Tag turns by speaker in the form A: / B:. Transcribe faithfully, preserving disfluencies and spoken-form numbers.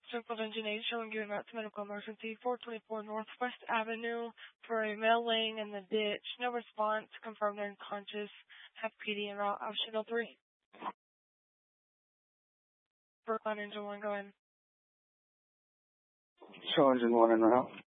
A: Central Engine eight showing you an route to medical emergency, four twenty-four Northwest Avenue for a male laying in the ditch. No response. Confirmed unconscious. Have P D en route. Option oh three. Brookline Engine one, go ahead.
B: Show Engine one en route.